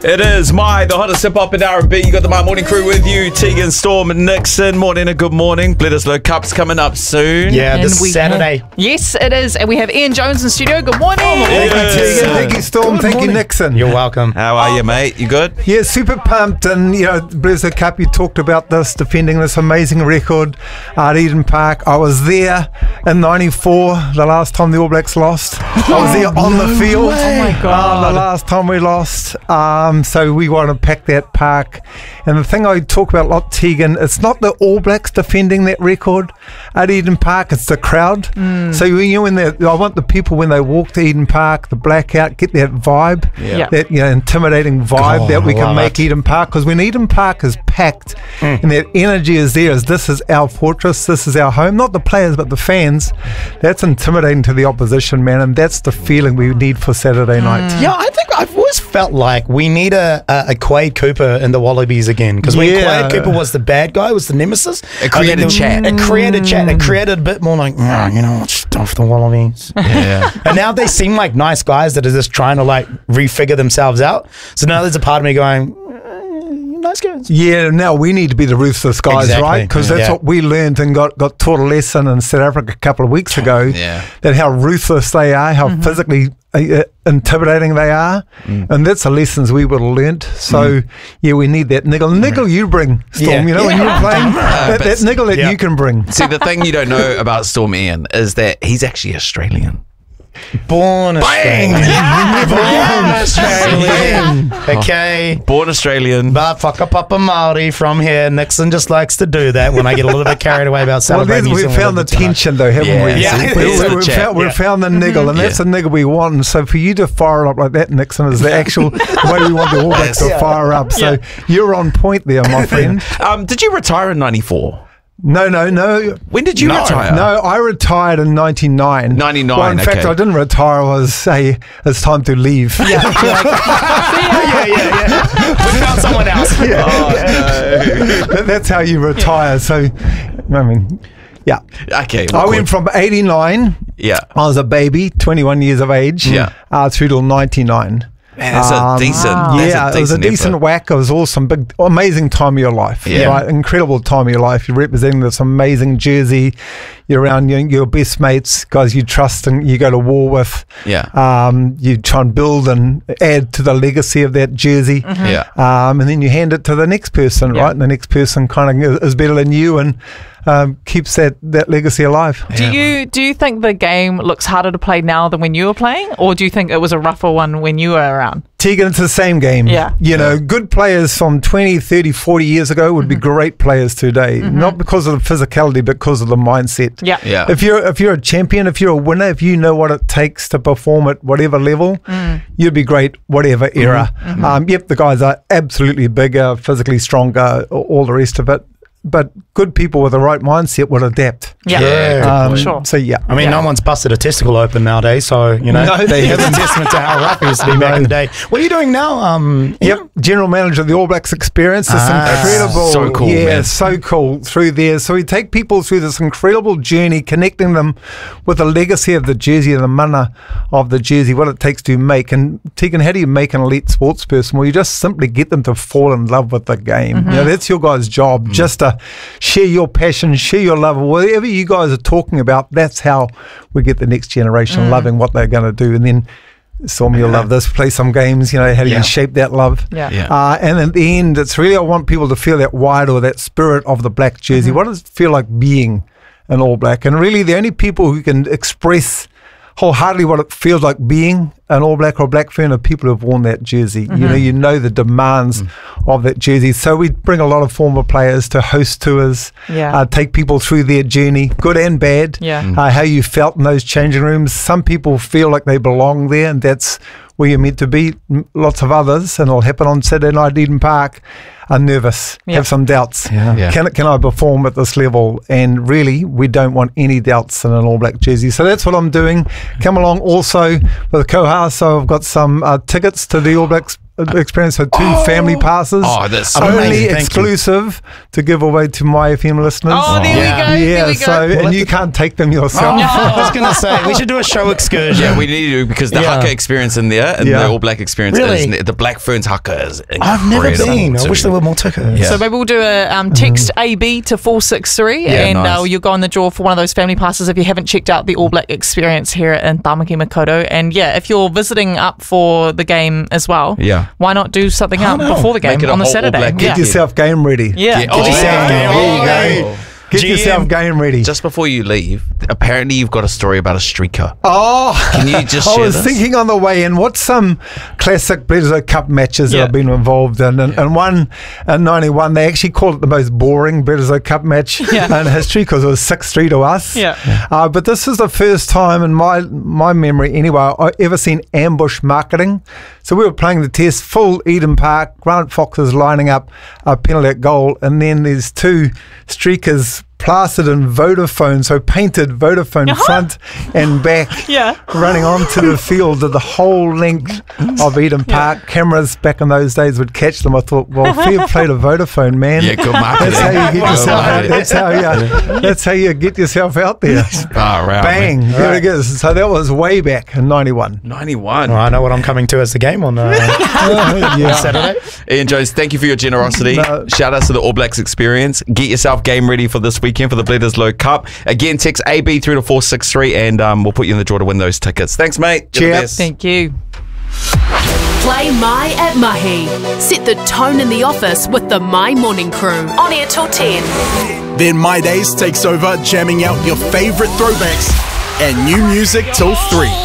It is the hottest hip-hop and R&B. You got the My Morning Crew with you. Tegan, Storm, and Nixon. Morning and good morning. Bledisloe Cup's coming up soon. Yeah, this Saturday. Yes, it is. And we have Ian Jones in studio. Good morning. Thank you, Tegan. Thank you, Storm. Thank you, Nixon. You're welcome. How are you, mate? You good? Yeah, super pumped. And, Bledisloe Cup, you talked about this, defending this amazing record at Eden Park. I was there in 94, the last time the All Blacks lost. I was there on the field. Oh, my God. The last time we lost. So we want to pack that park. And the thing I talk about a lot, Tegan, it's not the All Blacks defending that record at Eden Park, it's the crowd. So I want the people, when they walk to Eden Park, the blackout, get that vibe, that intimidating vibe that we can make Eden Park. Because when Eden Park is packed and that energy is there, as this is our fortress, this is our home, not the players but the fans, that's intimidating to the opposition, man. And that's the feeling we need for Saturday night. Yeah, I think I've always felt like we need a Quade Cooper in the Wallabies again, because when Quade Cooper was the bad guy, was the nemesis, It created chat. It created chat. It created a bit more like, stuff the Wallabies. Yeah. And now they seem like nice guys that are just trying to like refigure themselves out. So now there's a part of me going, nice guys. Yeah, now we need to be the ruthless guys, right? Because that's what we learned and got taught a lesson in South Africa a couple of weeks ago, that how ruthless they are, how physically intimidating they are, and that's the lessons we would have learned. So we need that niggle you bring, Storm, when you're playing, that niggle that you can bring. See, the thing you don't know about Storm Ian is that he's actually Australian. Born Australian. Born Australian. Okay. Born Australian. But whakapapa Māori from here. Nixon just likes to do that when I get a little bit carried away about celebrating. We've found the tension though, haven't we? We've found the niggle, and that's the niggle we want. And so for you to fire up like that, Nixon, is the actual way we want the All Blacks to fire up. So you're on point there, my friend. Did you retire in 94? No. When did you retire? No, I retired in 99. 99, well, in fact, I didn't retire. I was say it's time to leave. We found someone else. That's how you retire. So, I mean, Okay. I went from 89. I was a baby, 21 years of age. Through till 99. Man, that's a decent. It was a decent whack. It was awesome, big, amazing time of your life. Right? Incredible time of your life. You're representing this amazing jersey. You're around your best mates, guys you trust and you go to war with. You try and build and add to the legacy of that jersey. And then you hand it to the next person, right? And the next person kind of is better than you and keeps that legacy alive. Do you think the game looks harder to play now than when you were playing, or do you think it was a rougher one when you were around? Tegan, it's the same game. Good players from 20, 30, 40 years ago would be great players today, not because of the physicality, but because of the mindset. If you're a champion, if you're a winner, if you know what it takes to perform at whatever level, you'd be great whatever era. The guys are absolutely bigger, physically stronger, all the rest of it. But good people with the right mindset would adapt. Sure. So I mean, no one's busted a testicle open nowadays, so they have a testament to how rough it used to be back in the day. What are you doing now? General manager of the All Blacks experience. It's incredible. So cool, man. So cool through there. So we take people through this incredible journey, connecting them with the legacy of the jersey and the mana of the jersey, what it takes to make. And Tegan, how do you make an elite sports person? Well, you just simply get them to fall in love with the game. That's your guys' job, just to share your passion, share your love, whatever you guys are talking about. That's how we get the next generation loving what they're going to do. And then Storm, you'll love this, play some games, how do you shape that love? And at the end, it's really, I want people to feel that wide or that spirit of the black jersey. What does it feel like being an All Black? And really the only people who can express wholeheartedly what it feels like being an All Black or a Black fan are people who have worn that jersey. You know the demands of that jersey. So we bring a lot of former players to host tours, take people through their journey, good and bad, how you felt in those changing rooms. Some people feel like they belong there, and that's where you're meant to be. Lots of others, and it'll happen on Saturday night at Eden Park, are nervous, have some doubts. Can I perform at this level? And really, we don't want any doubts in an All Black jersey. So that's what I'm doing. Come along also with Koha. So I've got some tickets to the All Blacks experience. So 2 family passes. Oh, that's so only amazing. Thank you. exclusive to give away to My FM listeners. Oh, there we go. Yeah, There we go. so and you can't take them yourself. I was going to say, we should do a show excursion. Yeah, we need to, because the Yeah. haka experience in there and Yeah. the All Black experience Really? is the Black Ferns haka is incredible. I've never been. I too. wish there were more tickets. Yeah. So maybe we'll do a text AB to 463 Yeah, and nice. you'll go in the draw for one of those family passes if you haven't checked out the All Black experience here in Tamaki Makaurau. And yeah, if you're visiting up for the game as well, Yeah. why not do something up know. before the game Make it a on the whole All Saturday? Black. Yeah. Get yourself game ready. Yeah. Yeah. Get Oh, yourself yeah. game There ready. you go. Get GM. yourself game ready. Just before you leave, apparently you've got a story about a streaker. Oh, Can you just I share was this? thinking on the way in, what's some classic Bledisloe Cup matches that Yeah. I've been involved in? And one in 91, they actually called it the most boring Bledisloe Cup match Yeah. in history because it was 6-3 to us. Yeah. But this is the first time in my memory anyway, I ever seen ambush marketing. So we were playing the test, full Eden Park, Grant Fox is lining up a penalty at goal, and then there's 2 streakers plastered in Vodafone, so painted Vodafone front and back, Yeah. running onto the field of the whole length of Eden Park. Cameras back in those days would catch them. I thought, well, fair play to Vodafone, man. Yeah, good marketing. That's how you get Good yourself out. marketing. That's how you get yourself out there. Far out, Bang! man. There it is. So that was way back in 91. 91. Well, I know what I'm coming to as the game on Saturday. Ian Jones, thank you for your generosity. No. Shout out to the All Blacks experience. Get yourself game ready for this weekend for the Bledisloe Cup. Again, text AB through to 463 and we'll put you in the draw to win those tickets. Thanks, mate. You're the Cheers. best. Thank you. Play My at Mahi. Set the tone in the office with the My Morning Crew. On air till 10. Then My Days takes over, jamming out your favourite throwbacks and new music till 3.